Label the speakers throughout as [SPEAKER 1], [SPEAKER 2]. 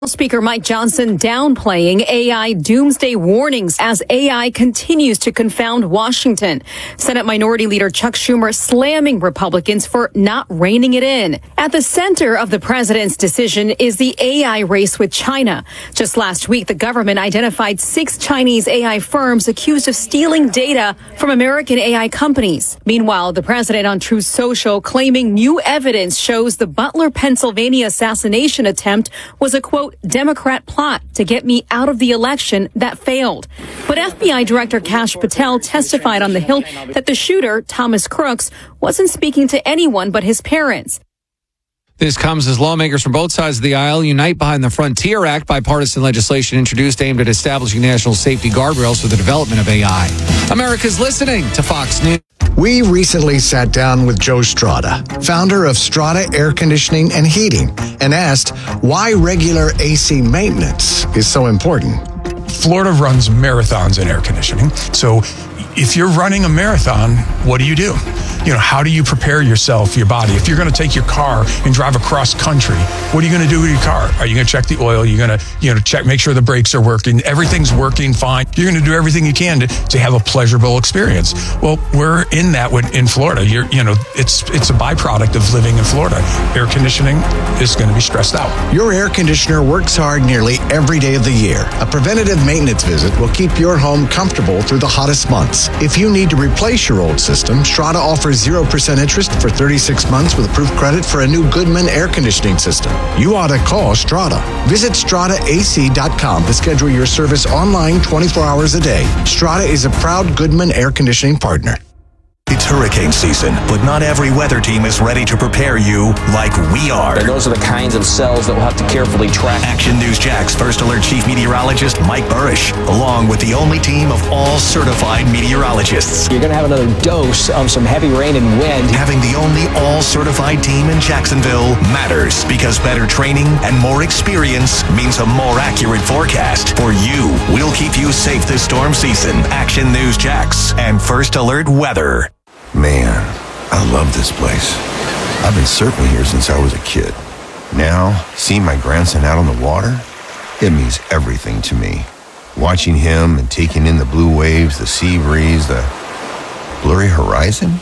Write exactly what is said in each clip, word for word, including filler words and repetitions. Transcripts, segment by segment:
[SPEAKER 1] Speaker Mike Johnson downplaying A I doomsday warnings as A I continues to confound Washington. Senate Minority Leader Chuck Schumer slamming Republicans for not reining it in. At the center of the president's decision is the A I race with China. Just last week, the government identified six Chinese A I firms accused of stealing data from American A I companies. Meanwhile, the president on Truth Social claiming new evidence shows the Butler, Pennsylvania assassination attempt was a, quote, Democrat plot to get me out of the election that failed. But F B I Director Kash Patel testified on the Hill that the shooter, Thomas Crooks, wasn't speaking to anyone but his parents.
[SPEAKER 2] This comes as lawmakers from both sides of the aisle unite behind the Frontier Act, bipartisan legislation introduced aimed at establishing national safety guardrails for the development of A I. America's listening to Fox News.
[SPEAKER 3] We recently sat down with Joe Strada, founder of Strada Air Conditioning and Heating, and asked why regular A C maintenance is so important.
[SPEAKER 4] Florida runs marathons in air conditioning. So if you're running a marathon, what do you do? You know, how do you prepare yourself, your body? If you're going to take your car and drive across country, what are you going to do with your car? Are you going to check the oil? You're going to, you know, check, make sure the brakes are working. Everything's working fine. You're going to do everything you can to, to have a pleasurable experience. Well, we're in that with, in Florida. You're, you know, it's it's a byproduct of living in Florida. Air conditioning is going to be stressed out.
[SPEAKER 3] Your air conditioner works hard nearly every day of the year. A preventative maintenance visit will keep your home comfortable through the hottest months. If you need to replace your old system, Strada offers zero percent interest for thirty-six months with approved credit for a new Goodman air conditioning system. You ought to call Strada. Visit strada a c dot com to schedule your service online twenty-four hours a day. Strada is a proud Goodman air conditioning partner.
[SPEAKER 5] It's hurricane season, but not every weather team is ready to prepare you like we are.
[SPEAKER 6] And those are the kinds of cells that we'll have to carefully track.
[SPEAKER 5] Action News Jax First Alert Chief Meteorologist Mike Burrish, along with the only team of all certified meteorologists.
[SPEAKER 6] You're going to have another dose of some heavy rain and wind.
[SPEAKER 5] Having the only all-certified team in Jacksonville matters because better training and more experience means a more accurate forecast. For you, we'll keep you safe this storm season. Action News Jax and First Alert Weather.
[SPEAKER 7] Man, I love this place. I've been surfing here since I was a kid. Now, seeing my grandson out on the water, it means everything to me. Watching him and taking in the blue waves, the sea breeze, the blurry horizon.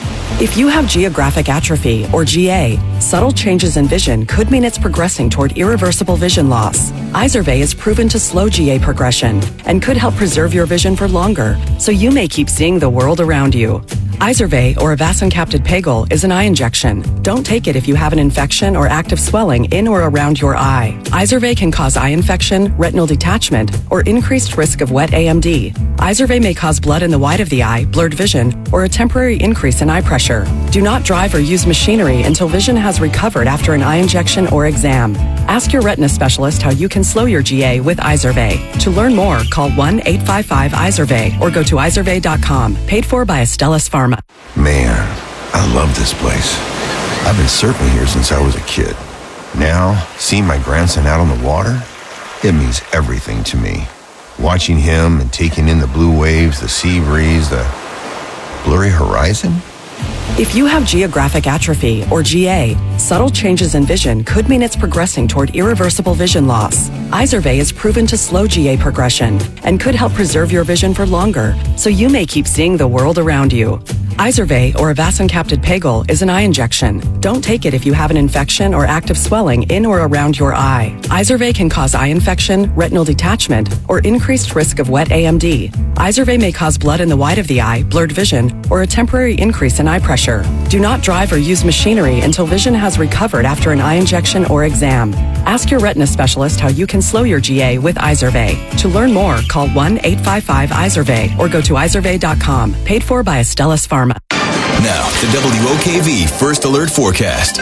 [SPEAKER 8] If you have geographic atrophy, or G A, subtle changes in vision could mean it's progressing toward irreversible vision loss. Izervay is proven to slow G A progression and could help preserve your vision for longer, so you may keep seeing the world around you. Izervay, or avacincaptad pegol, is an eye injection. Don't take it if you have an infection or active swelling in or around your eye. Izervay can cause eye infection, retinal detachment, or increased risk of wet A M D. Izervay may cause blood in the white of the eye, blurred vision, or a temporary increase in eye pressure. Do not drive or use machinery until vision has recovered after an eye injection or exam. Ask your retina specialist how you can slow your G A with Izervay. To learn more, call one eight five five Izervay or go to izervay dot com. Paid for by Astellas Pharma.
[SPEAKER 7] Man, I love this place. I've been surfing here since I was a kid. Now, seeing my grandson out on the water, it means everything to me. Watching him and taking in the blue waves, the sea breeze, the blurry horizon.
[SPEAKER 8] If you have geographic atrophy, or G A, subtle changes in vision could mean it's progressing toward irreversible vision loss. Izervay is proven to slow G A progression and could help preserve your vision for longer, so you may keep seeing the world around you. Izervay, or avacincaptad pegol, is an eye injection. Don't take it if you have an infection or active swelling in or around your eye. Izervay can cause eye infection, retinal detachment, or increased risk of wet A M D. Izervay may cause blood in the white of the eye, blurred vision, or a temporary increase in eye pressure. Do not drive or use machinery until vision has recovered after an eye injection or exam. Ask your retina specialist how you can slow your G A with Izervay. To learn more, call one eight five five Izervay or go to izervay dot com. Paid for by Astellas Pharma.
[SPEAKER 9] Now, the W O K V First Alert Forecast.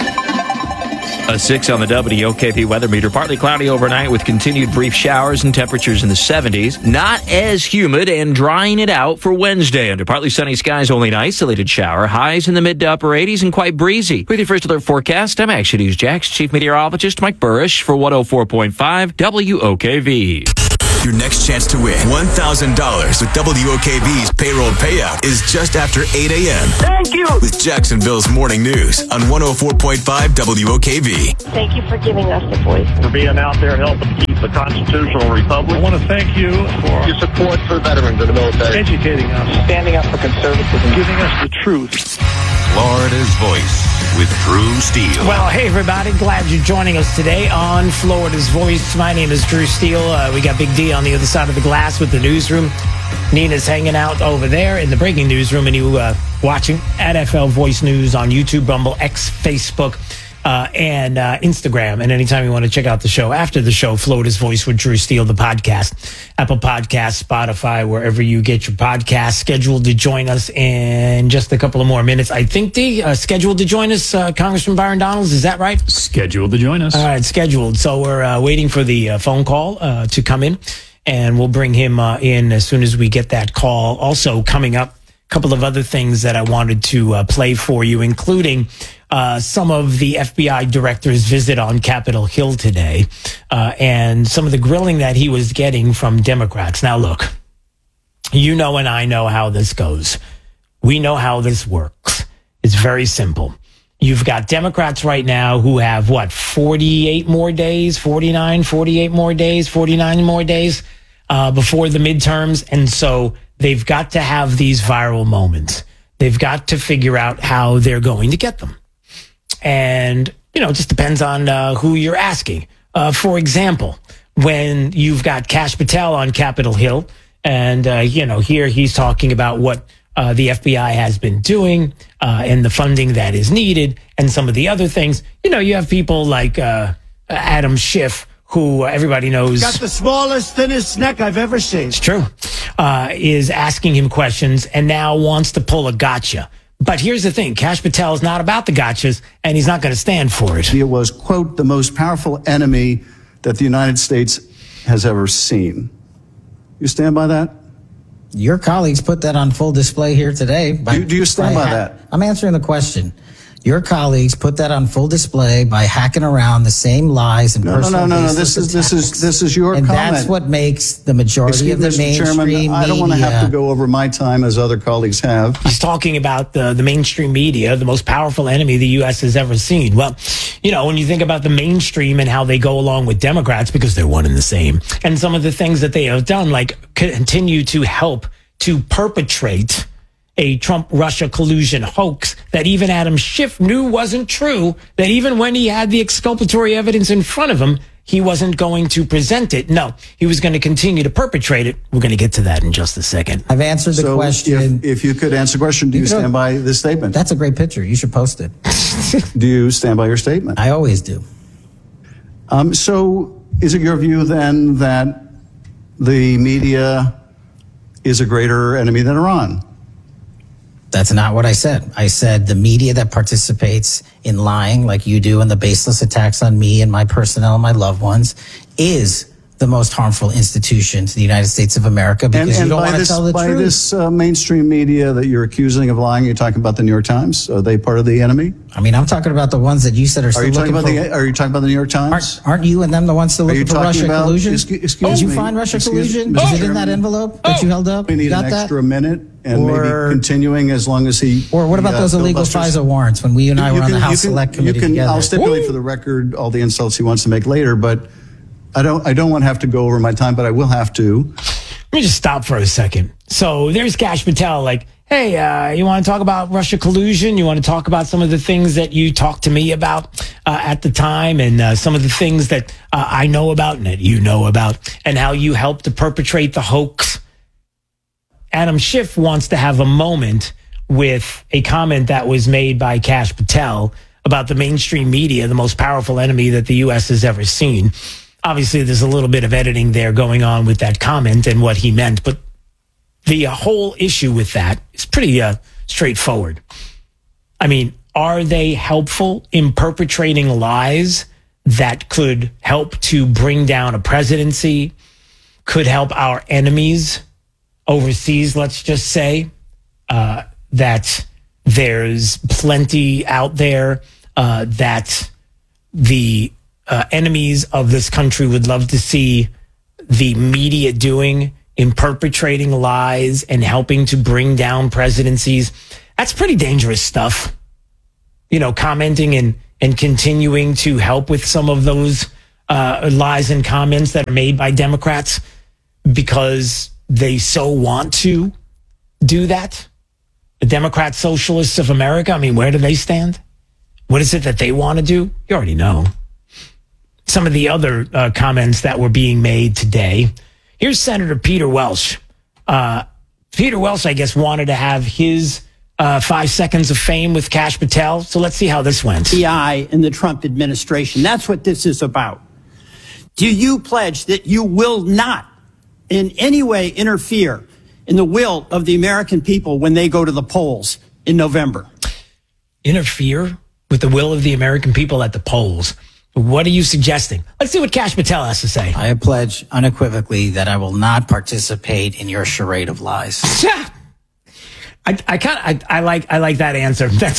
[SPEAKER 10] A six on the W O K V weather meter. Partly cloudy overnight with continued brief showers and temperatures in the seventies. Not as humid and drying it out for Wednesday. Under partly sunny skies, only an isolated shower. Highs in the mid to upper eighties and quite breezy. With your First Alert forecast, I'm Action News Jax Chief Meteorologist Mike Burrish for one oh four point five W O K V.
[SPEAKER 9] Your next chance to win one thousand dollars with W O K V's payroll payout is just after eight a.m.
[SPEAKER 11] Thank you.
[SPEAKER 9] With Jacksonville's Morning News on one oh four point five W O K V.
[SPEAKER 11] Thank you for giving us the voice.
[SPEAKER 12] For being out there helping keep the constitutional republic.
[SPEAKER 13] I want to thank you for
[SPEAKER 12] your support for veterans in the military.
[SPEAKER 13] Educating us.
[SPEAKER 11] Standing up for conservatism.
[SPEAKER 13] Giving us the truth.
[SPEAKER 5] Florida's Voice with Drew Steele.
[SPEAKER 14] Well, hey, everybody. Glad you're joining us today on Florida's Voice. My name is Drew Steele. Uh, we got Big D on the other side of the glass with the newsroom. Nina's hanging out over there in the breaking newsroom, and you uh, watching at F L Voice News on YouTube, Rumble, X, Facebook, uh, and uh, Instagram. And anytime you want to check out the show after the show, Florida's Voice with Drew Steele, the podcast, Apple Podcasts, Spotify, wherever you get your podcast. Scheduled to join us in just a couple of more minutes. I think, D, uh, scheduled to join us, uh, Congressman Byron Donalds. Is that right?
[SPEAKER 15] Scheduled to join us.
[SPEAKER 14] All right, scheduled. So we're uh, waiting for the uh, phone call uh, to come in, and we'll bring him uh, in as soon as we get that call. Also coming up, a couple of other things that I wanted to uh, play for you, including uh, some of the F B I director's visit on Capitol Hill today, uh, and some of the grilling that he was getting from Democrats. Now, look, you know and I know how this goes. We know how this works. It's very simple. You've got Democrats right now who have, what, forty-eight more days, forty-nine, forty-eight more days, forty-nine more days uh, before the midterms. And so they've got to have these viral moments. They've got to figure out how they're going to get them. And, you know, it just depends on uh, who you're asking. Uh, for example, when you've got Kash Patel on Capitol Hill, and, uh, you know, here he's talking about what uh, the F B I has been doing uh, and the funding that is needed and some of the other things. You know, you have people like uh, Adam Schiff, who everybody knows.
[SPEAKER 16] Got the smallest, thinnest neck I've ever seen.
[SPEAKER 14] It's true. Uh, is asking him questions and now wants to pull a gotcha. But here's the thing. Kash Patel is not about the gotchas, and he's not going to stand for it.
[SPEAKER 17] It was, quote, the most powerful enemy that the United States has ever seen. You stand by that?
[SPEAKER 18] Your colleagues put that on full display here today. By,
[SPEAKER 17] do, do you stand by, by ha-
[SPEAKER 18] that? I'm answering the question. Your colleagues put that on full display by hacking around the same lies and
[SPEAKER 17] no,
[SPEAKER 18] personal
[SPEAKER 17] no, no, no, no. This is this is this is your
[SPEAKER 18] and
[SPEAKER 17] comment.
[SPEAKER 18] That's what makes the majority
[SPEAKER 17] Excuse
[SPEAKER 18] of the
[SPEAKER 17] Mister
[SPEAKER 18] mainstream
[SPEAKER 17] Chairman,
[SPEAKER 18] media.
[SPEAKER 17] I don't want to have to go over my time as other colleagues have.
[SPEAKER 14] He's talking about the the mainstream media, the most powerful enemy the U S has ever seen. Well, you know, when you think about the mainstream and how they go along with Democrats, because they're one and the same, and some of the things that they have done, like continue to help to perpetrate a Trump-Russia collusion hoax that even Adam Schiff knew wasn't true, that even when he had the exculpatory evidence in front of him, he wasn't going to present it. No, he was going to continue to perpetrate it. We're going to get to that in just a second.
[SPEAKER 18] I've answered the
[SPEAKER 17] so
[SPEAKER 18] question.
[SPEAKER 17] If, if you could answer the question, do you, you stand by this statement?
[SPEAKER 18] That's a great picture. You should post it.
[SPEAKER 17] Do you stand by your statement?
[SPEAKER 18] I always do.
[SPEAKER 17] Um, so is it your view then that the media is a greater enemy than Iran?
[SPEAKER 18] That's not what I said. I said the media that participates in lying like you do and the baseless attacks on me and my personnel and my loved ones is the most harmful institution to the United States of America because
[SPEAKER 17] and, and
[SPEAKER 18] you don't want to
[SPEAKER 17] this,
[SPEAKER 18] tell the
[SPEAKER 17] by
[SPEAKER 18] truth.
[SPEAKER 17] By this uh, mainstream media that you're accusing of lying, you're talking about the New York Times? Are they part of the enemy?
[SPEAKER 18] I mean, I'm talking about the ones that you said are still
[SPEAKER 17] are you
[SPEAKER 18] looking
[SPEAKER 17] talking about
[SPEAKER 18] for.
[SPEAKER 17] The, are you talking about the New York Times?
[SPEAKER 18] Aren't, aren't you and them the ones still looking for Russia
[SPEAKER 17] about,
[SPEAKER 18] collusion?
[SPEAKER 17] Excuse, excuse
[SPEAKER 18] Did you
[SPEAKER 17] me,
[SPEAKER 18] find Russia
[SPEAKER 17] excuse,
[SPEAKER 18] collusion?
[SPEAKER 17] Mister
[SPEAKER 18] Is it in
[SPEAKER 17] Chairman,
[SPEAKER 18] that envelope that
[SPEAKER 17] oh,
[SPEAKER 18] you held up?
[SPEAKER 17] We need
[SPEAKER 18] Got
[SPEAKER 17] an
[SPEAKER 18] that?
[SPEAKER 17] extra minute and
[SPEAKER 18] or,
[SPEAKER 17] maybe continuing as long as he.
[SPEAKER 18] Or what about
[SPEAKER 17] uh,
[SPEAKER 18] those illegal FISA warrants when we and I
[SPEAKER 17] you
[SPEAKER 18] were on
[SPEAKER 17] can,
[SPEAKER 18] the House
[SPEAKER 17] you can,
[SPEAKER 18] Select Committee
[SPEAKER 17] you can,
[SPEAKER 18] together?
[SPEAKER 17] I'll stipulate Woo! For the record all the insults he wants to make later, but I don't. I don't want to have to go over my time, but I will have to.
[SPEAKER 14] Let me just stop for a second. So there's Kash Patel, like, hey, uh, you want to talk about Russia collusion? You want to talk about some of the things that you talked to me about uh, at the time and uh, some of the things that uh, I know about and that you know about and how you helped to perpetrate the hoax. Adam Schiff wants to have a moment with a comment that was made by Kash Patel about the mainstream media, the most powerful enemy that the U S has ever seen. Obviously, there's a little bit of editing there going on with that comment and what he meant, but the uh, whole issue with that is pretty uh, straightforward. I mean, are they helpful in perpetrating lies that could help to bring down a presidency, could help our enemies overseas, let's just say, uh, that there's plenty out there uh, that the Uh, enemies of this country would love to see the media doing in perpetrating lies and helping to bring down presidencies, that's pretty dangerous stuff. You know, commenting and, and continuing to help with some of those uh, lies and comments that are made by Democrats because they so want to do that. The Democrat Socialists of America, I mean, where do they stand? What is it that they want to do? You already know. Some of the other uh, comments that were being made today. Here's Senator Peter Welch. Uh, Peter Welch, I guess, wanted to have his uh, five seconds of fame with Kash Patel. So let's see how this went.
[SPEAKER 15] The I in the Trump administration. That's what this is about. Do you pledge that you will not in any way interfere in the will of the American people when they go to the polls in November?
[SPEAKER 14] Interfere with the will of the American people at the polls? What are you suggesting? Let's see what Kash Patel has to say.
[SPEAKER 18] I pledge unequivocally that I will not participate in your charade of lies.
[SPEAKER 14] I, I kind of, I, I like, I like that answer. That's,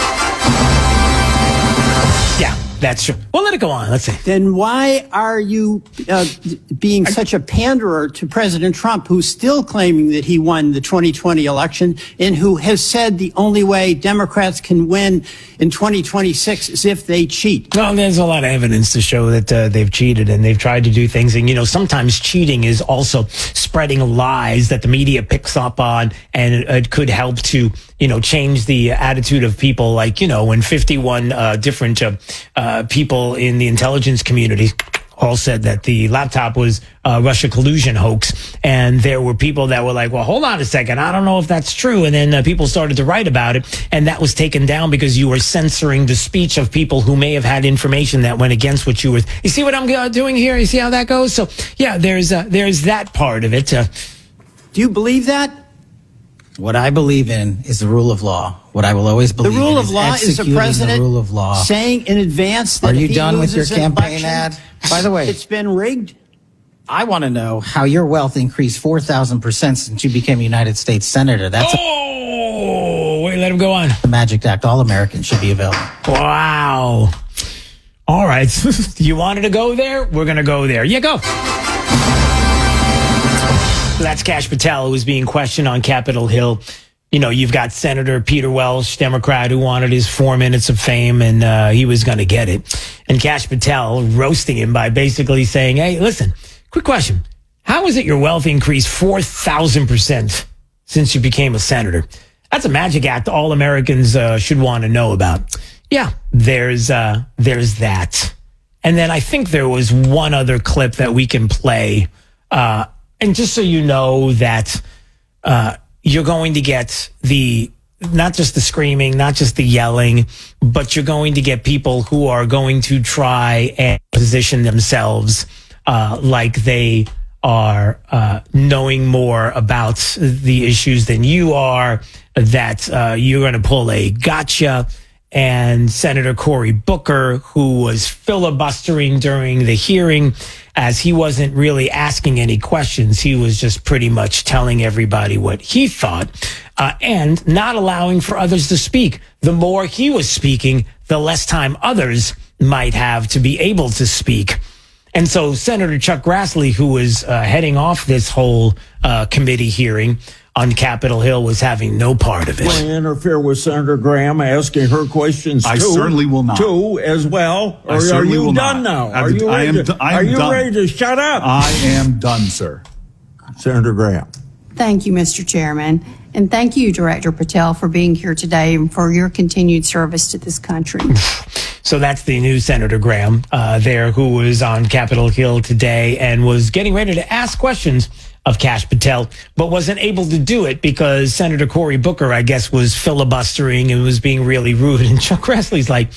[SPEAKER 14] yeah, that's true. Well, let it go on. Let's see.
[SPEAKER 15] Then why are you uh, being such a panderer to President Trump, who's still claiming that he won the twenty twenty election and who has said the only way Democrats can win in twenty twenty-six is if they cheat?
[SPEAKER 14] Well, there's a lot of evidence to show that uh, they've cheated and they've tried to do things. And, you know, sometimes cheating is also spreading lies that the media picks up on, and it, it could help to, you know, change the attitude of people. Like, you know, when fifty-one uh, different uh, uh, people in the intelligence community all said that the laptop was a Russia collusion hoax. And there were people that were like, well, hold on a second. I don't know if that's true. And then uh, people started to write about it. And that was taken down because you were censoring the speech of people who may have had information that went against what you were. You see what I'm uh, doing here? You see how that goes? So, yeah, there's uh, there's that part of it. Uh,
[SPEAKER 15] Do you believe that?
[SPEAKER 18] What I believe in is the rule of law. What I will always believe in
[SPEAKER 15] the rule
[SPEAKER 18] is
[SPEAKER 15] of law is the
[SPEAKER 18] executing
[SPEAKER 15] president
[SPEAKER 18] the rule of law.
[SPEAKER 15] saying in advance that
[SPEAKER 18] Are you
[SPEAKER 15] if he
[SPEAKER 18] done with your
[SPEAKER 15] loses an
[SPEAKER 18] campaign
[SPEAKER 15] election,
[SPEAKER 18] ad? By the way,
[SPEAKER 15] it's been rigged.
[SPEAKER 18] I want to know how your wealth increased four thousand percent since you became a United States Senator. That's
[SPEAKER 14] oh, wait, let him go on.
[SPEAKER 18] The Magic Act. All Americans should be available.
[SPEAKER 14] Wow. All right. You wanted to go there? We're going to go there. Yeah, go. That's Kash Patel, who was being questioned on Capitol Hill. You know, you've got Senator Peter Welch, Democrat, who wanted his four minutes of fame, and uh, he was going to get it. And Kash Patel roasting him by basically saying, hey, listen, quick question. How is it your wealth increased four thousand percent since you became a senator? That's a magic act all Americans uh, should want to know about. Yeah, there's uh, there's that. And then I think there was one other clip that we can play. Uh, and just so you know that uh, you're going to get the, not just the screaming, not just the yelling, but you're going to get people who are going to try and position themselves uh, like they are uh, knowing more about the issues than you are, that uh, you're going to pull a gotcha. And Senator Cory Booker, who was filibustering during the hearing, as he wasn't really asking any questions, he was just pretty much telling everybody what he thought uh, and not allowing for others to speak. The more he was speaking, the less time others might have to be able to speak. And so Senator Chuck Grassley, who was uh, heading off this whole uh, committee hearing on Capitol Hill, was having no part of it.
[SPEAKER 19] Will you interfere with Senator Graham asking her questions
[SPEAKER 20] I
[SPEAKER 19] too?
[SPEAKER 20] certainly will not.
[SPEAKER 19] Too, as well?
[SPEAKER 20] I
[SPEAKER 19] Or are
[SPEAKER 20] certainly
[SPEAKER 19] you
[SPEAKER 20] will
[SPEAKER 19] done
[SPEAKER 20] not.
[SPEAKER 19] now?
[SPEAKER 20] I've-
[SPEAKER 19] Are you
[SPEAKER 20] I
[SPEAKER 19] ready,
[SPEAKER 20] am
[SPEAKER 19] to,
[SPEAKER 20] d- I am
[SPEAKER 19] are you
[SPEAKER 20] done.
[SPEAKER 19] ready to shut up?
[SPEAKER 20] I am done, sir.
[SPEAKER 19] Senator Graham.
[SPEAKER 21] Thank you, Mister Chairman. And thank you, Director Patel, for being here today and for your continued service to this country.
[SPEAKER 14] So that's the new Senator Graham uh, there, who was on Capitol Hill today and was getting ready to ask questions of Kash Patel, but wasn't able to do it because Senator Cory Booker, I guess, was filibustering and was being really rude. And Chuck Grassley's like,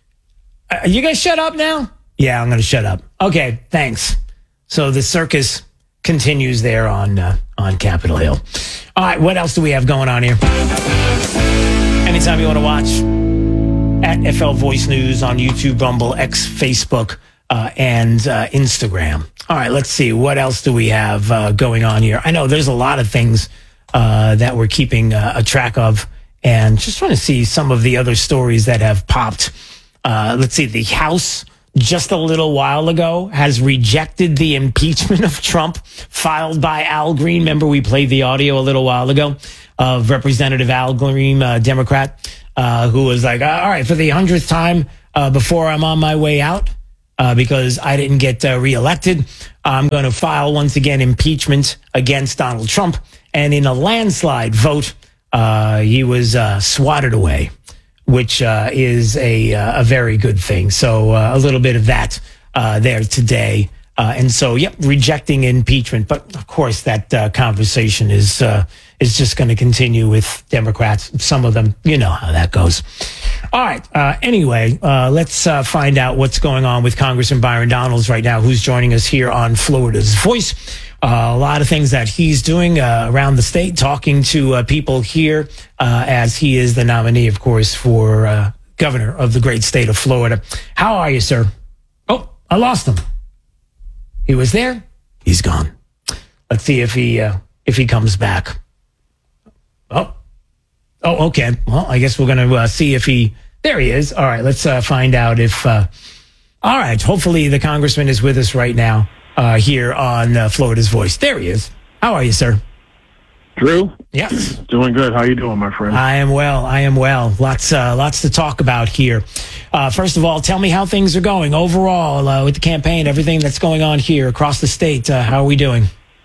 [SPEAKER 14] are you guys shut up now? Yeah, I'm going to shut up. Okay, thanks. So the circus continues there on uh, on Capitol Hill. All right, what else do we have going on here? Anytime you want to watch, at F L Voice News on YouTube, Rumble, X, Facebook, uh, and uh, Instagram. All right, let's see. What else do we have uh, going on here? I know there's a lot of things uh, that we're keeping uh, a track of, and just trying to see some of the other stories that have popped. Uh, let's see. The House just a little while ago has rejected the impeachment of Trump filed by Al Green. Remember, we played the audio a little while ago of Representative Al Green, uh, Democrat, uh, who was like, all right, for the hundredth time uh, before I'm on my way out, uh, because I didn't get uh, reelected, I'm going to file once again impeachment against Donald Trump. And in a landslide vote, uh, he was uh, swatted away, which uh, is a uh, a very good thing. So uh, a little bit of that uh, there today. Uh, and so, yep, rejecting impeachment. But, of course, that uh, conversation is uh, is just going to continue with Democrats. Some of them, you know how that goes. All right. Uh, anyway, uh, let's uh, find out what's going on with Congressman Byron Donalds right now, who's joining us here on Florida's Voice. Uh, a lot of things that he's doing uh, around the state, talking to uh, people here uh, as he is the nominee, of course, for uh, governor of the great state of Florida. How are you, sir? Oh, I lost him. He was there. He's gone. Let's see if he uh, if he comes back. Oh, oh, okay. Well, I guess we're going to uh, see if he. There he is. All right. Let's uh, find out if. Uh, all right. Hopefully, the congressman is with us right now. Uh, here on uh, Florida's Voice. There he is. How are you, sir?
[SPEAKER 12] Drew?
[SPEAKER 14] Yes.
[SPEAKER 12] Doing good. How you doing, my friend?
[SPEAKER 14] I am well. I am well. Lots uh, lots to talk about here. Uh, first of all, tell me how things are going overall uh, with the campaign, everything that's going on here across the state. Uh, how are we doing?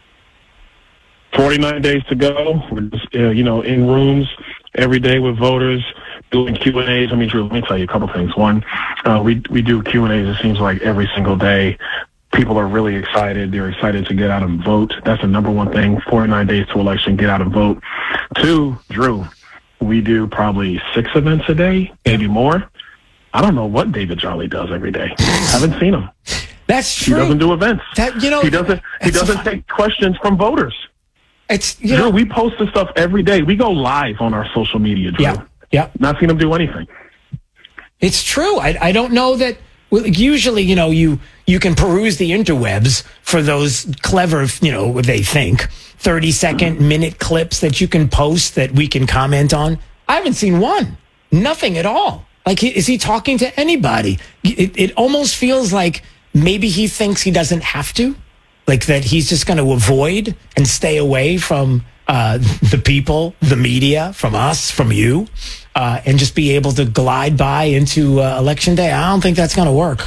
[SPEAKER 12] forty-nine days to go. We're just, uh, you know, in rooms every day with voters, doing Q and A's. I mean, Drew, let me tell you a couple things. One, uh, we, we do Q and A's, it seems like, every single day. People are really excited. They're excited to get out and vote. That's the number one thing. forty-nine days to election, get out and vote. Two, Drew, we do probably six events a day, maybe more. I don't know what David Jolly does every day. Haven't seen him.
[SPEAKER 14] That's true.
[SPEAKER 12] He doesn't do events.
[SPEAKER 14] That, you know,
[SPEAKER 12] he doesn't. He doesn't a, take questions from voters.
[SPEAKER 14] It's you
[SPEAKER 12] Drew,
[SPEAKER 14] know,
[SPEAKER 12] we post this stuff every day. We go live on our social media, Drew.
[SPEAKER 14] Yeah, yeah.
[SPEAKER 12] Not seen him do anything.
[SPEAKER 14] It's true. I, I don't know that. Well, usually, you know, you you can peruse the interwebs for those clever, you know, they think thirty second minute clips that you can post that we can comment on. I haven't seen one. Nothing at all. Like, is he talking to anybody? It, it almost feels like maybe he thinks he doesn't have to, like that he's just going to avoid and stay away from uh, the people, the media, from us, from you. Uh, and just be able to glide by into uh, election day. I don't think that's going to work.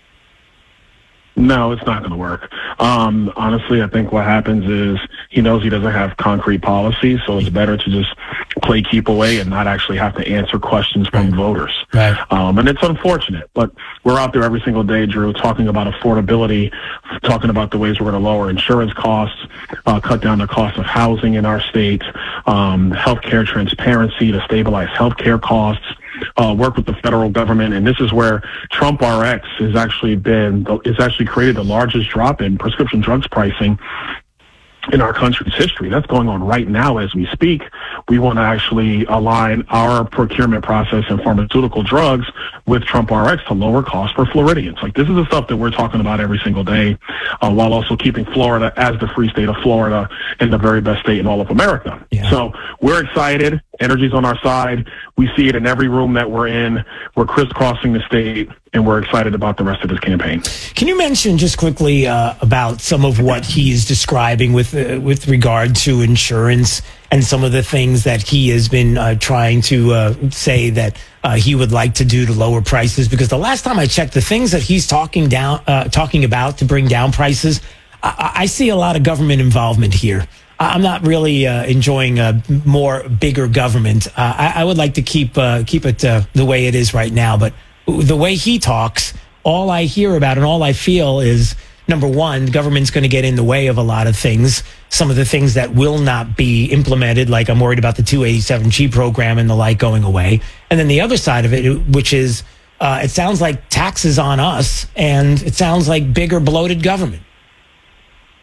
[SPEAKER 12] No, it's not going to work. Um, honestly, I think what happens is he knows he doesn't have concrete policies, so it's better to just play keep away and not actually have to answer questions from right. voters.
[SPEAKER 14] Right.
[SPEAKER 12] Um, and it's unfortunate, but we're out there every single day, Drew, talking about affordability, talking about the ways we're going to lower insurance costs, uh, cut down the cost of housing in our state, um, healthcare transparency to stabilize healthcare costs. Uh, work with the federal government, and this is where Trump R X has actually been, has actually created the largest drop in prescription drugs pricing in our country's history. That's going on right now as we speak. We want to actually align our procurement process in pharmaceutical drugs with Trump R X to lower costs for Floridians. Like, this is the stuff that we're talking about every single day, uh, while also keeping Florida as the free state of Florida and the very best state in all of America. Yeah. So we're excited. Energy's on our side. We see it in every room that we're in. We're crisscrossing the state, and we're excited about the rest of this campaign.
[SPEAKER 14] Can you mention just quickly uh, about some of what he's describing with uh, with regard to insurance and some of the things that he has been uh, trying to uh, say that uh, he would like to do to lower prices? Because the last time I checked, the things that he's talking down, uh, talking about to bring down prices, I, I see a lot of government involvement here. I'm not really uh, enjoying a more bigger government. Uh, I, I would like to keep uh, keep it uh, the way it is right now. But the way he talks, all I hear about and all I feel is, number one, government's going to get in the way of a lot of things. Some of the things that will not be implemented, like I'm worried about the two eighty-seven G program and the like going away. And then the other side of it, which is, uh, it sounds like taxes on us, and it sounds like bigger bloated government.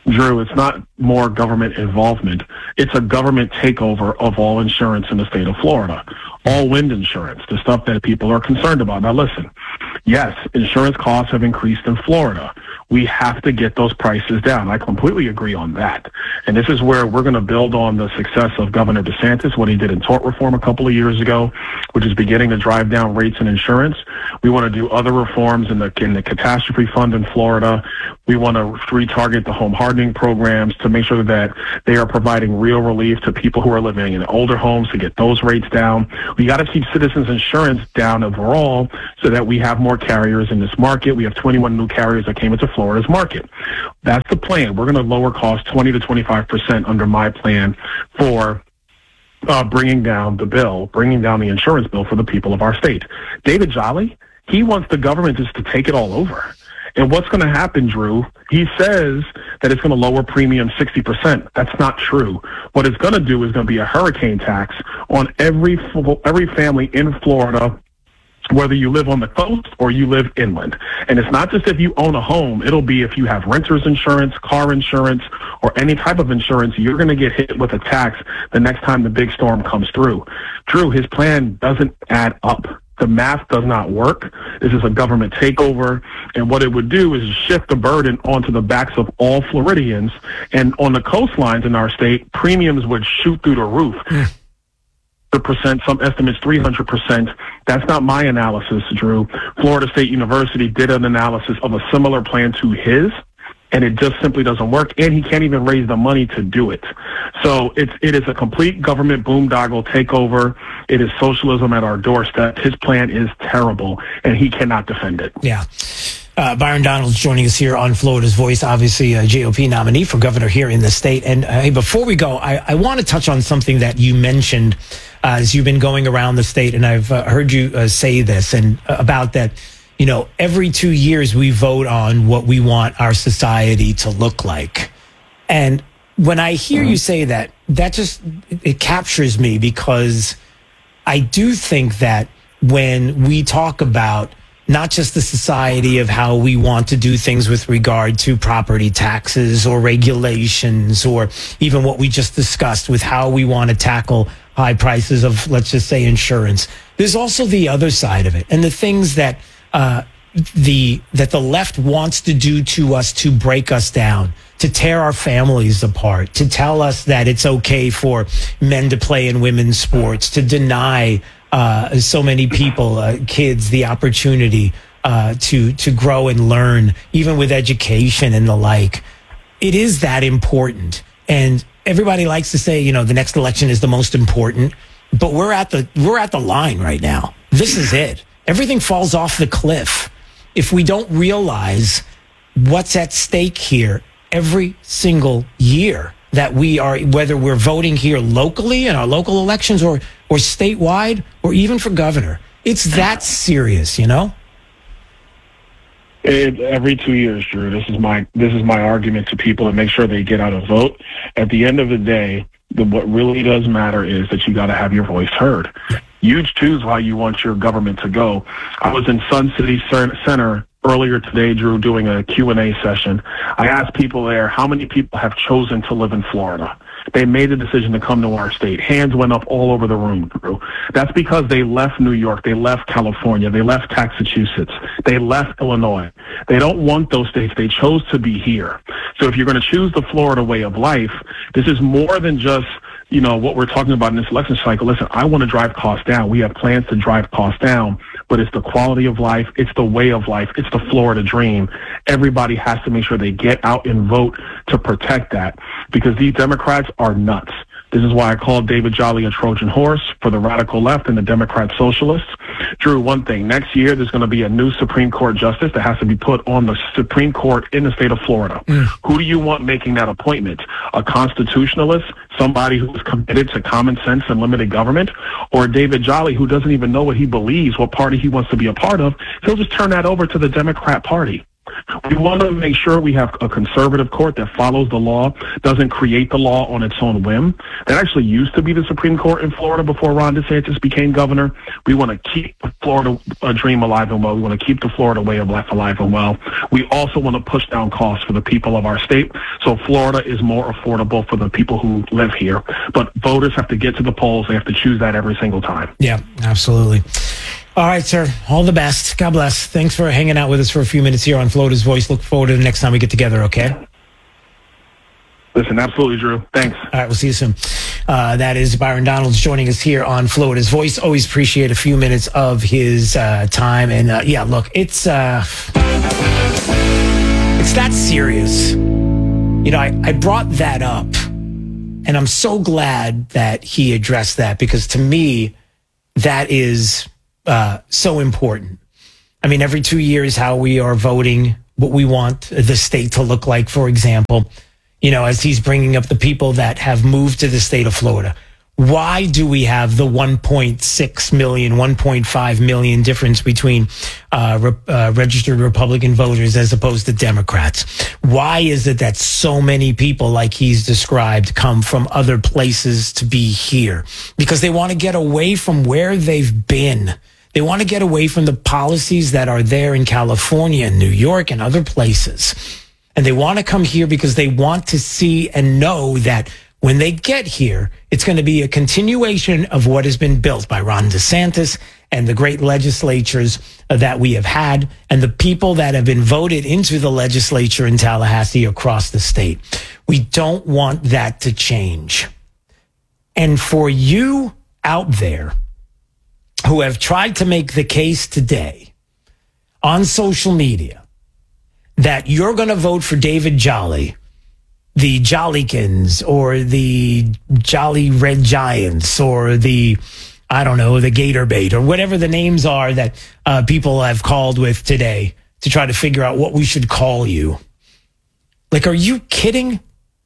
[SPEAKER 12] Drew, it's not more government involvement. It's a government takeover of all insurance in the state of Florida. All wind insurance, the stuff that people are concerned about. Now listen, yes, insurance costs have increased in Florida. We have to get those prices down. I completely agree on that. And this is where we're going to build on the success of Governor DeSantis, what he did in tort reform a couple of years ago, which is beginning to drive down rates in insurance. We want to do other reforms in the, in the catastrophe fund in Florida. We want to retarget the home hardening programs to make sure that they are providing real relief to people who are living in older homes to get those rates down. We got to keep citizens insurance down overall so that we have more carriers in this market. We have twenty-one new carriers that came into Florida's market. That's the plan. We're going to lower costs twenty to twenty-five percent under my plan for uh, bringing down the bill, bringing down the insurance bill for the people of our state. David Jolly, he wants the government just to take it all over. And what's going to happen, Drew? He says that it's going to lower premium sixty percent. That's not true. What it's going to do is going to be a hurricane tax on every every family in Florida, whether you live on the coast or you live inland. And it's not just if you own a home. It'll be if you have renter's insurance, car insurance, or any type of insurance, you're going to get hit with a tax the next time the big storm comes through. Drew, his plan doesn't add up. The math does not work. This is a government takeover, and what it would do is shift the burden onto the backs of all Floridians. And on the coastlines in our state, premiums would shoot through the roof. one hundred percent, some estimates three hundred percent. That's not my analysis, Drew. Florida State University did an analysis of a similar plan to his, and it just simply doesn't work, and he can't even raise the money to do it. So it's, it is a complete government boondoggle takeover. It is socialism at our doorstep. His plan is terrible, and he cannot defend it.
[SPEAKER 14] Yeah. Uh, Byron Donalds joining us here on Florida's Voice, obviously a J O P nominee for governor here in the state. And uh, hey, before we go, I, I want to touch on something that you mentioned uh, as you've been going around the state, and I've uh, heard you uh, say this and uh, about that. You know, every two years we vote on what we want our society to look like. And when I hear mm-hmm. you say that, that just, it captures me, because I do think that when we talk about not just the society of how we want to do things with regard to property taxes or regulations, or even what we just discussed with how we want to tackle high prices of, let's just say, insurance, there's also the other side of it, and the things that Uh, the that the left wants to do to us to break us down, to tear our families apart, to tell us that it's okay for men to play in women's sports, to deny uh, so many people, uh, kids, the opportunity uh, to to grow and learn, even with education and the like. It is that important, and everybody likes to say, you know, the next election is the most important, but we're at the we're at the line right now. This is it. Everything falls off the cliff if we don't realize what's at stake here every single year that we are, whether we're voting here locally in our local elections or, or statewide or even for governor. It's that serious, you know?
[SPEAKER 12] It, every two years, Drew, this is my this is my argument to people to make sure they get out and vote. At the end of the day, the, what really does matter is that you got to have your voice heard. You choose how you want your government to go. I was in Sun City Center earlier today, Drew, doing a Q and A session. I asked people there, how many people have chosen to live in Florida? They made the decision to come to our state. Hands went up all over the room, Drew. That's because they left New York, they left California, they left Massachusetts, they left Illinois. They don't want those states. They chose to be here. So if you're going to choose the Florida way of life, this is more than just, you know, what we're talking about in this election cycle. Listen, I want to drive costs down. We have plans to drive costs down, but it's the quality of life. It's the way of life. It's the Florida dream. Everybody has to make sure they get out and vote to protect that, because these Democrats are nuts. This is why I called David Jolly a Trojan horse for the radical left and the Democrat socialists. Drew, one thing, next year there's going to be a new Supreme Court justice that has to be put on the Supreme Court in the state of Florida. Mm. Who do you want making that appointment? A constitutionalist, somebody who is committed to common sense and limited government, or David Jolly, who doesn't even know what he believes, what party he wants to be a part of? He'll just turn that over to the Democrat Party. We want to make sure we have a conservative court that follows the law, doesn't create the law on its own whim. That actually used to be the Supreme Court in Florida before Ron DeSantis became governor. We want to keep the Florida uh, dream alive and well. We want to keep the Florida way of life alive and well. We also want to push down costs for the people of our state, so Florida is more affordable for the people who live here. But voters have to get to the polls. They have to choose that every single time.
[SPEAKER 14] Yeah, absolutely. All right, sir. All the best. God bless. Thanks for hanging out with us for a few minutes here on Florida's Voice. Look forward to the next time we get together, okay?
[SPEAKER 12] Listen, absolutely, Drew. Thanks.
[SPEAKER 14] All right, we'll see you soon. Uh, that is Byron Donalds joining us here on Florida's Voice. Always appreciate a few minutes of his uh, time. And uh, yeah, look, it's uh, it's that serious. You know, I, I brought that up, and I'm so glad that he addressed that, because to me, that is uh, so important. I mean, every two years, how we are voting, what we want the state to look like, for example, you know, as he's bringing up the people that have moved to the state of Florida. Why do we have the one point six million, one point five million difference between uh, re- uh, registered Republican voters as opposed to Democrats? Why is it that so many people, like he's described, come from other places to be here? Because they want to get away from where they've been. They want to get away from the policies that are there in California and New York and other places. And they want to come here because they want to see and know that when they get here, it's going to be a continuation of what has been built by Ron DeSantis and the great legislatures that we have had and the people that have been voted into the legislature in Tallahassee across the state. We don't want that to change. And for you out there who have tried to make the case today on social media that you're going to vote for David Jolly, the Jollykins, or the Jolly Red Giants, or the, I don't know, the Gator Bait, or whatever the names are that uh, people have called with today to try to figure out what we should call you. Like, are you kidding?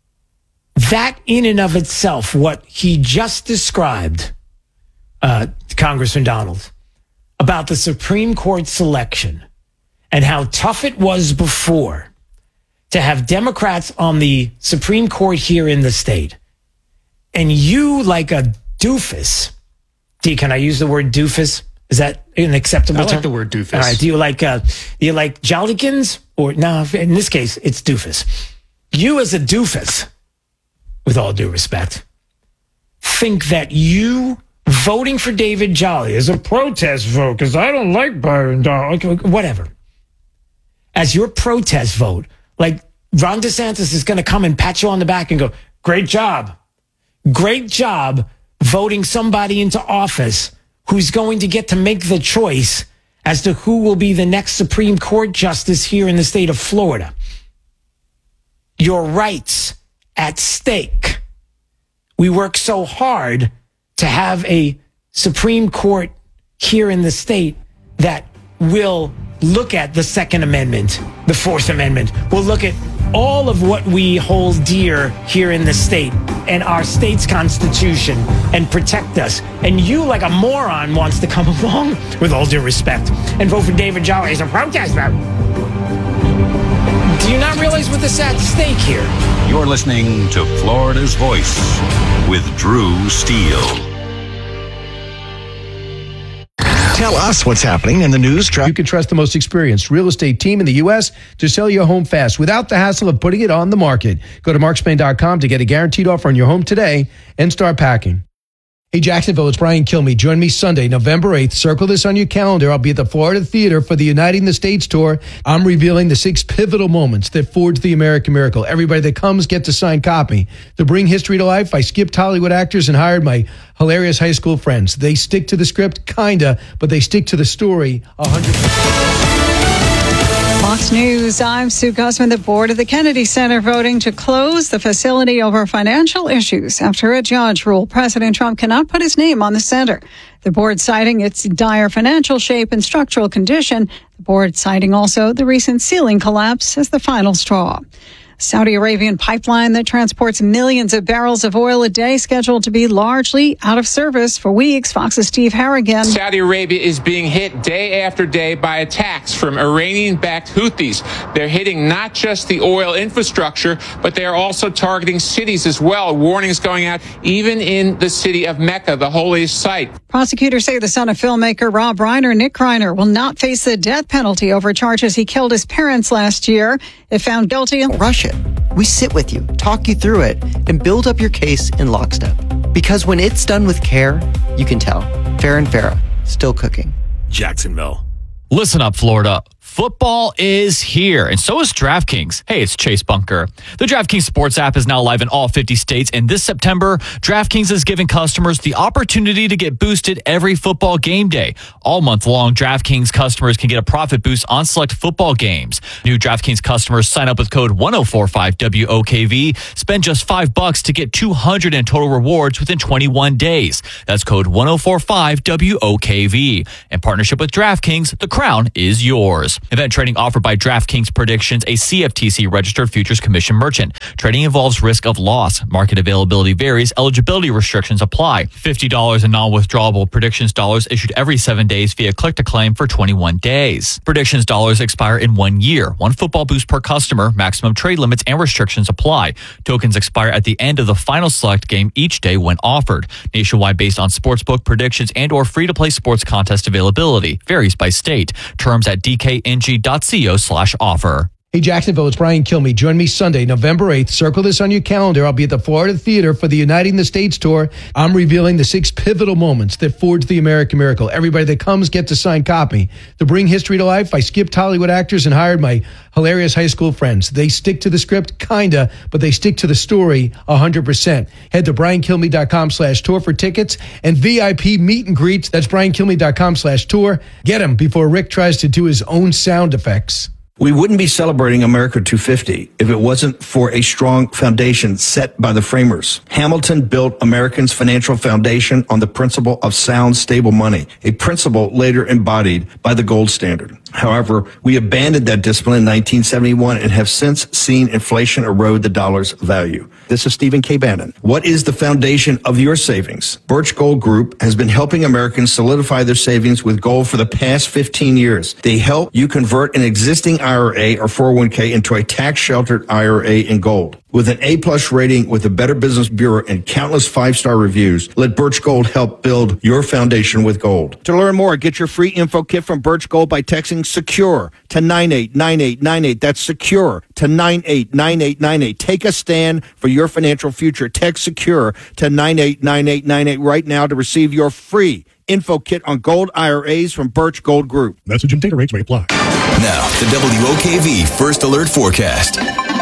[SPEAKER 14] That in and of itself, what he just described, uh, Congressman Donald, about the Supreme Court selection and how tough it was before to have Democrats on the Supreme Court here in the state. And you, like a doofus, D, can I use the word doofus? Is that an acceptable
[SPEAKER 20] I like
[SPEAKER 14] term?
[SPEAKER 20] the word doofus.
[SPEAKER 14] All right. Do you like, uh, do you like Jollykins? Or, no, in this case, it's doofus. You as a doofus, with all due respect, think that you voting for David Jolly as a protest vote, because I don't like Byron Donald, whatever, as your protest vote, like Ron DeSantis is going to come and pat you on the back and go, great job. Great job voting somebody into office who's going to get to make the choice as to who will be the next Supreme Court justice here in the state of Florida. Your rights at stake. We work so hard to have a Supreme Court here in the state that will look at the Second Amendment, the Fourth Amendment. We'll look at all of what we hold dear here in the state and our state's constitution and protect us. And you, like a moron, wants to come along, with all due respect, and vote for David Jolly as a protest vote. Do you not realize what is at stake here?
[SPEAKER 22] You're listening to Florida's Voice with Drew Steele.
[SPEAKER 3] Tell us what's happening in the news.
[SPEAKER 23] You can trust the most experienced real estate team in the U S to sell your home fast without the hassle of putting it on the market. Go to mark spain dot com to get a guaranteed offer on your home today and start packing. Hey, Jacksonville, it's Brian Kilmeade. Join me Sunday, November eighth. Circle this on your calendar. I'll be at the Florida Theater for the Uniting the States tour. I'm revealing the six pivotal moments that forged the American miracle. Everybody that comes gets a signed copy. To bring history to life, I skipped Hollywood actors and hired my hilarious high school friends. They stick to the script, kinda, but they stick to the story one hundred percent.
[SPEAKER 24] Fox News, I'm Sue Guzman. The board of the Kennedy Center voting to close the facility over financial issues after a judge ruled President Trump cannot put his name on the center. The board citing its dire financial shape and structural condition. The board citing also the recent ceiling collapse as the final straw. Saudi Arabian pipeline that transports millions of barrels of oil a day scheduled to be largely out of service for weeks. Fox's Steve Harrigan.
[SPEAKER 1] Saudi Arabia is being hit day after day by attacks from Iranian-backed Houthis. They're hitting not just the oil infrastructure, but they are also targeting cities as well. Warnings going out even in the city of Mecca, the holiest site.
[SPEAKER 24] Prosecutors say the son of filmmaker Rob Reiner, Nick Reiner, will not face the death penalty over charges he killed his parents last year. If found guilty,
[SPEAKER 2] rush it. We sit with you, talk you through it, and build up your case in lockstep. Because when it's done with care, you can tell. Farrah and Farrah, still cooking.
[SPEAKER 4] Jacksonville. Listen up, Florida. Football is here, and so is DraftKings. Hey, it's Chase Bunker. The DraftKings Sports app is now live in all fifty states, and this September, DraftKings is giving customers the opportunity to get boosted every football game day. All month long, DraftKings customers can get a profit boost on select football games. New DraftKings customers sign up with code one oh four five W O K V, spend just five bucks to get two hundred in total rewards within twenty-one days. That's code one oh four five W O K V. In partnership with DraftKings, the crown is yours. Event trading offered by DraftKings Predictions, a C F T C registered futures commission merchant. Trading involves risk of loss. Market availability varies. Eligibility restrictions apply. fifty dollars in non-withdrawable Predictions dollars issued every seven days via click-to-claim for twenty-one days. Predictions dollars expire in one year. One football boost per customer. Maximum trade limits and restrictions apply. Tokens expire at the end of the final select game each day when offered. Nationwide based on sportsbook predictions and or free-to-play sports contest availability. Varies by state. Terms at D K N G dot co slash offer.
[SPEAKER 23] Hey, Jacksonville, it's Brian Kilmeade. Join me Sunday, November eighth. Circle this on your calendar. I'll be at the Florida Theater for the Uniting the States tour. I'm revealing the six pivotal moments that forged the American miracle. Everybody that comes gets a signed copy. To bring history to life, I skipped Hollywood actors and hired my hilarious high school friends. They stick to the script, kinda, but they stick to the story one hundred percent. Head to brian kilmeade dot com slash tour for tickets and V I P meet and greets. That's brian kilmeade dot com slash tour. Get them before Rick tries to do his own sound effects.
[SPEAKER 20] We wouldn't be celebrating America two fifty if it wasn't for a strong foundation set by the framers. Hamilton built Americans' financial foundation on the principle of sound, stable money, a principle later embodied by the gold standard. However, we abandoned that discipline in nineteen seventy-one and have since seen inflation erode the dollar's value. This is Stephen K. Bannon. What is the foundation of your savings? Birch Gold Group has been helping Americans solidify their savings with gold for the past fifteen years. They help you convert an existing I R A or four oh one k into a tax-sheltered I R A in gold. With an A-plus rating with the Better Business Bureau and countless five-star reviews, let Birch Gold help build your foundation with gold. To learn more, get your free info kit from Birch Gold by texting SECURE to nine eight nine eight nine eight. That's SECURE to nine eight nine eight nine eight. Take a stand for your financial future. Text SECURE to nine eight nine eight nine eight right now to receive your free info kit on gold I R As from Birch Gold Group.
[SPEAKER 25] Message and data rates may apply.
[SPEAKER 9] Now, the W O K V First Alert Forecast.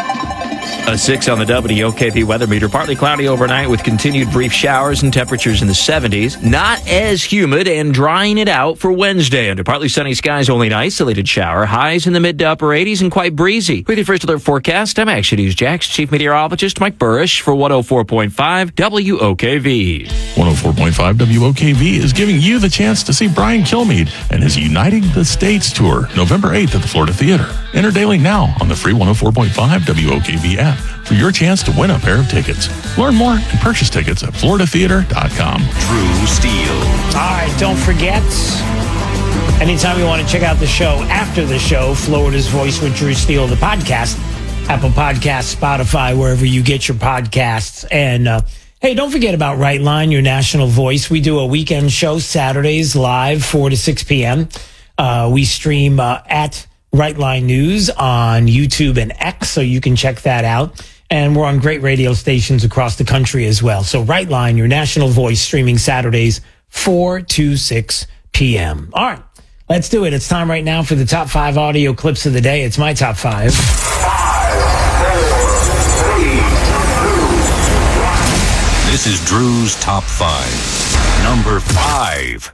[SPEAKER 10] A six on the W O K V weather meter. Partly cloudy overnight with continued brief showers and temperatures in the seventies. Not as humid and drying it out for Wednesday. Under partly sunny skies, only an isolated shower. Highs in the mid to upper eighties and quite breezy. With your First Alert Forecast, I'm Action News Jax Chief Meteorologist Mike Burrish for one oh four point five W O K V.
[SPEAKER 26] one oh four point five W O K V is giving you the chance to see Brian Kilmeade and his Uniting the States tour November eighth at the Florida Theater. Enter daily now on the free one oh four point five W O K V app for your chance to win a pair of tickets. Learn more and purchase tickets at florida theater dot com.
[SPEAKER 5] Drew Steele.
[SPEAKER 14] All right, don't forget, anytime you want to check out the show after the show, Florida's Voice with Drew Steele, the podcast, Apple Podcasts, Spotify, wherever you get your podcasts. And uh, hey, don't forget about Right Line, your national voice. We do a weekend show Saturdays live, four to six p.m. Uh, we stream uh, at Right Line News on YouTube and X, so you can check that out. And we're on great radio stations across the country as well. So Right Line, your national voice, streaming Saturdays, four to six p.m. All right, let's do it. It's time right now for the top five audio clips of the day. It's my top five.
[SPEAKER 22] This is Drew's Top five. Number five.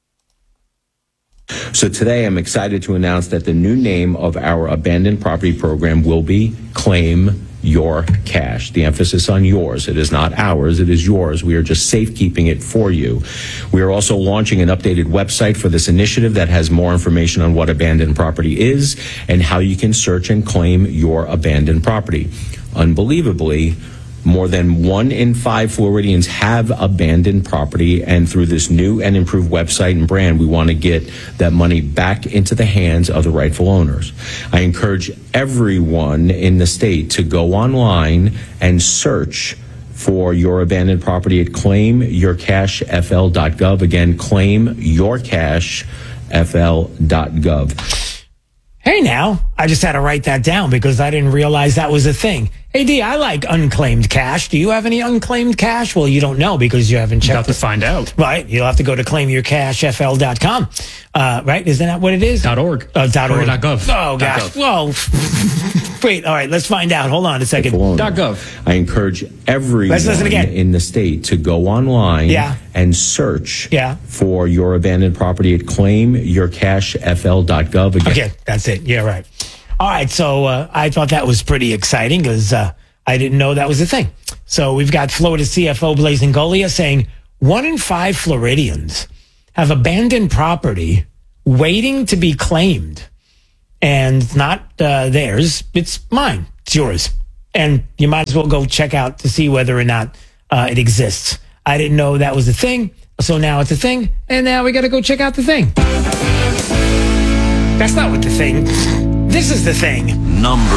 [SPEAKER 27] So today I'm excited to announce that the new name of our abandoned property program will be Claim
[SPEAKER 6] your cash. The emphasis on yours. It is not ours. It is yours. We are just safekeeping it for you. We are also launching an updated website for this initiative that has more information on what abandoned property is and how you can search and claim your abandoned property. Unbelievably, more than one in five Floridians have abandoned property, and through this new and improved website and brand, we want to get that money back into the hands of the rightful owners. I encourage everyone in the state to go online and search for your abandoned property at claim your cash f l dot gov. Again, claim your cash f l dot gov.
[SPEAKER 14] Hey, now, I just had to write that down because I didn't realize that was a thing. Hey, D, I like unclaimed cash. Do you have any unclaimed cash? Well, you don't know because you haven't checked.
[SPEAKER 7] You'll have to find out.
[SPEAKER 14] Right. You'll have to go to claim your cash f l dot com. Uh, right? Isn't that what it is?
[SPEAKER 7] .org.
[SPEAKER 14] Uh, dot .org.
[SPEAKER 7] Or .gov.
[SPEAKER 14] Oh, gosh.
[SPEAKER 7] .gov.
[SPEAKER 14] Whoa. Wait, all right, let's find out. Hold on a second.
[SPEAKER 7] .gov.
[SPEAKER 6] I encourage everyone
[SPEAKER 14] Let's listen again.
[SPEAKER 6] in the state to go online
[SPEAKER 14] Yeah.
[SPEAKER 6] and search
[SPEAKER 14] Yeah.
[SPEAKER 6] for your abandoned property at claim your cash f l dot gov. Again.
[SPEAKER 14] Okay, that's it. Yeah, right. All right, so uh, I thought that was pretty exciting because uh, I didn't know that was a thing. So we've got Florida C F O Blaise Ingoglia saying one in five Floridians have abandoned property waiting to be claimed. And it's not uh, theirs, it's mine, it's yours. And you might as well go check out to see whether or not uh, it exists. I didn't know that was a thing, so now it's a thing, and now we got to go check out the thing. That's not what the thing. This is the thing.
[SPEAKER 22] Number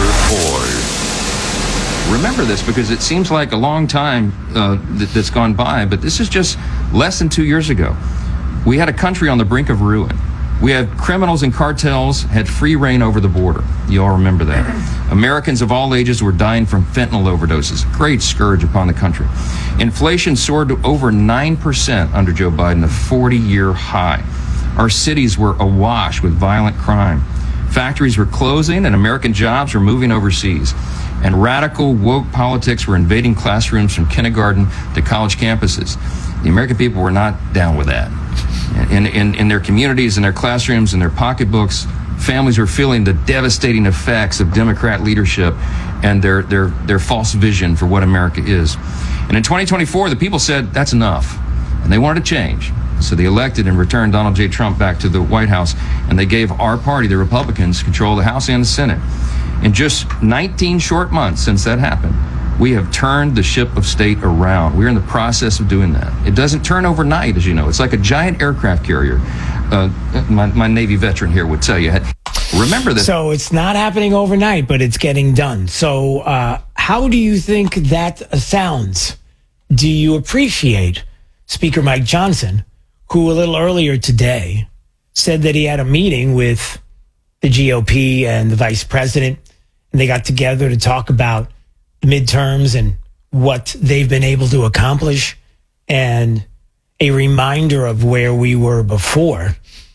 [SPEAKER 22] four.
[SPEAKER 8] Remember this because it seems like a long time uh, th- that's gone by, but this is just less than two years ago. We had a country on the brink of ruin. We had criminals and cartels had free reign over the border. You all remember that. Americans of all ages were dying from fentanyl overdoses, a great scourge upon the country. Inflation soared to over nine percent under Joe Biden, a forty-year high. Our cities were awash with violent crime. Factories were closing and American jobs were moving overseas. And radical woke politics were invading classrooms from kindergarten to college campuses. The American people were not down with that. In, in, in their communities, in their classrooms, in their pocketbooks, families were feeling the devastating effects of Democrat leadership and their, their, their false vision for what America is. And in twenty twenty-four, the people said, that's enough. And they wanted to change. So they elected and returned Donald J. Trump back to the White House, and they gave our party, the Republicans, control of the House and the Senate. In just nineteen short months since that happened, we have turned the ship of state around. We're in the process of doing that. It doesn't turn overnight, as you know. It's like a giant aircraft carrier. Uh, my, my Navy veteran here would tell you. Remember this.
[SPEAKER 14] So it's not happening overnight, but it's getting done. So uh, how do you think that sounds? Do you appreciate Speaker Mike Johnson, who a little earlier today said that he had a meeting with the G O P and the vice president, and they got together to talk about the midterms and what they've been able to accomplish, and a reminder of where we were before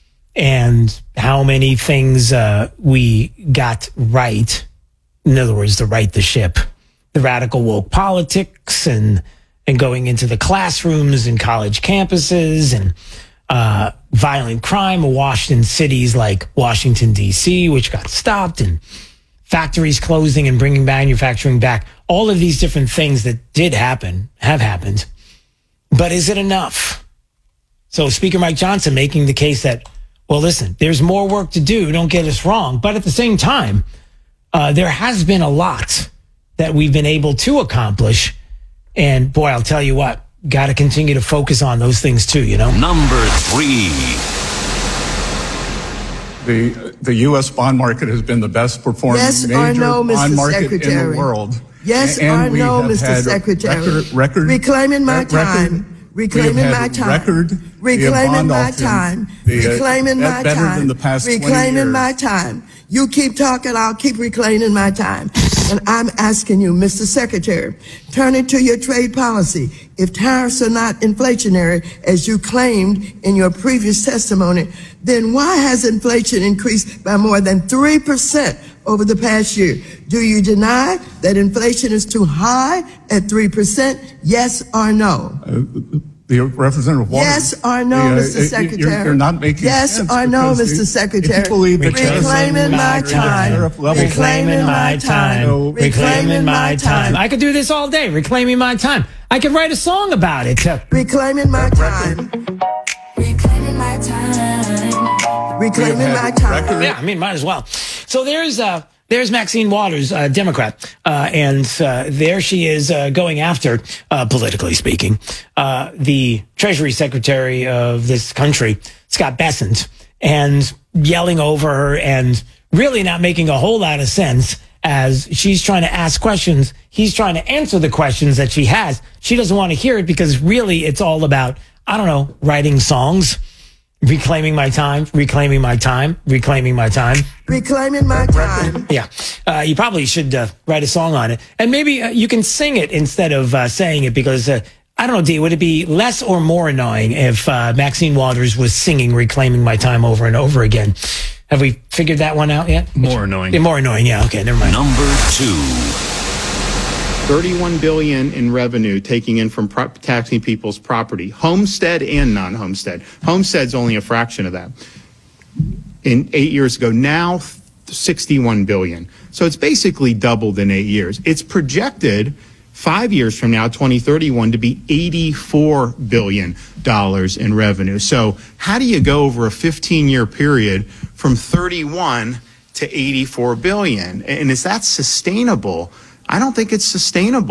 [SPEAKER 14] and how many things uh, we got right. In other words, to right the ship, the radical woke politics and and going into the classrooms and college campuses and uh, violent crime awash in cities like Washington, D C, which got stopped, and factories closing and bringing manufacturing back. All of these different things that did happen have happened. But is it enough? So Speaker Mike Johnson making the case that, well, listen, there's more work to do. Don't get us wrong. But at the same time, uh, there has been a lot that we've been able to accomplish. And boy, I'll tell you what, got to continue to focus on those things too, you know?
[SPEAKER 22] Number three.
[SPEAKER 11] The the U S bond market has been the best performing
[SPEAKER 13] Yes
[SPEAKER 11] major
[SPEAKER 13] or no,
[SPEAKER 11] bond
[SPEAKER 13] Mister
[SPEAKER 11] market
[SPEAKER 13] Secretary?
[SPEAKER 11] in the world.
[SPEAKER 13] Yes
[SPEAKER 11] and
[SPEAKER 13] or
[SPEAKER 11] we
[SPEAKER 13] no,
[SPEAKER 11] have
[SPEAKER 13] Mister
[SPEAKER 11] had
[SPEAKER 13] Secretary?
[SPEAKER 11] Record, record,
[SPEAKER 13] Reclaiming my
[SPEAKER 11] record,
[SPEAKER 13] time.
[SPEAKER 11] we have
[SPEAKER 13] Reclaiming
[SPEAKER 11] had
[SPEAKER 13] my time.
[SPEAKER 11] Record,
[SPEAKER 13] Reclaiming
[SPEAKER 11] bond
[SPEAKER 13] my
[SPEAKER 11] auctions,
[SPEAKER 13] time.
[SPEAKER 11] the, uh,
[SPEAKER 13] Reclaiming
[SPEAKER 11] bet-
[SPEAKER 13] my
[SPEAKER 11] better
[SPEAKER 13] time.
[SPEAKER 11] than the past twenty
[SPEAKER 13] Reclaiming
[SPEAKER 11] years.
[SPEAKER 13] my time. You keep talking, I'll keep reclaiming my time. And I'm asking you, Mister Secretary, turning to your trade policy. If tariffs are not inflationary, as you claimed in your previous testimony, then why has inflation increased by more than three percent over the past year? Do you deny that inflation is too high at three percent? Yes or no?
[SPEAKER 11] Uh, The Representative Waters.
[SPEAKER 13] Yes or no,
[SPEAKER 11] the, uh,
[SPEAKER 13] Mister
[SPEAKER 11] you-
[SPEAKER 13] Secretary?
[SPEAKER 11] You're, you're not making
[SPEAKER 13] yes
[SPEAKER 11] sense.
[SPEAKER 13] or no,
[SPEAKER 11] because
[SPEAKER 13] Mister
[SPEAKER 11] if-
[SPEAKER 13] Secretary?
[SPEAKER 11] If you believe that
[SPEAKER 13] Reclaiming my time.
[SPEAKER 14] Reclaiming my time. Reclaiming my time. I could do this all day. Reclaiming my time. I could write a song about it.
[SPEAKER 13] Reclaiming my time. Reclaiming my time. Reclaiming my time.
[SPEAKER 14] Yeah, I mean, might as well. So there's uh, there's Maxine Waters, uh, Democrat, uh, and uh, there she is uh, going after, uh, politically speaking, uh, the Treasury Secretary of this country, Scott Bessent, and yelling over her and really not making a whole lot of sense as she's trying to ask questions. He's trying to answer the questions that she has. She doesn't want to hear it because really it's all about, I don't know, writing songs. Reclaiming my time, reclaiming my time, reclaiming my time.
[SPEAKER 13] Reclaiming my time.
[SPEAKER 14] Yeah. Uh, you probably should uh, write a song on it. And maybe uh, you can sing it instead of uh, saying it because, uh, I don't know, Dee, would it be less or more annoying if uh, Maxine Waters was singing Reclaiming My Time over and over again? Have we figured that one out yet?
[SPEAKER 7] More annoying.
[SPEAKER 14] Yeah, more annoying. Yeah, okay, never mind.
[SPEAKER 7] Number two.
[SPEAKER 15] thirty-one billion dollars in revenue taking in from pro- taxing people's property, homestead and non-homestead. Homestead's only a fraction of that. In eight years ago, now sixty-one billion dollars. So it's basically doubled in eight years. It's projected five years from now, twenty thirty-one, to be eighty-four billion dollars in revenue. So how do you go over a fifteen-year period from thirty-one to eighty-four billion dollars? And is that sustainable? I don't think it's sustainable.